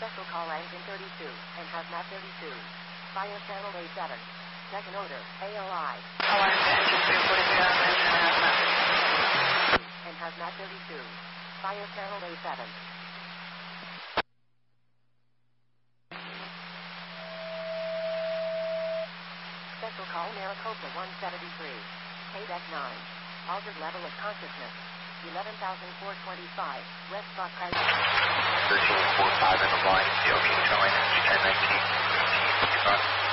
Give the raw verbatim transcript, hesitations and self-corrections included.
Special call engine thirty-two and hazmat thirty-two. Fire channel A seven. Second order, A O I. Alarm engine three forty-three on engine hazmat. And hazmat thirty-two. Fire channel A seven. Special call Maricopa one seventy-three. K-Deck nine. Altered level of consciousness. eleven thousand four hundred twenty-five. West Rock Crash. thirteen forty-five in the line. The ocean showing ten nineteen.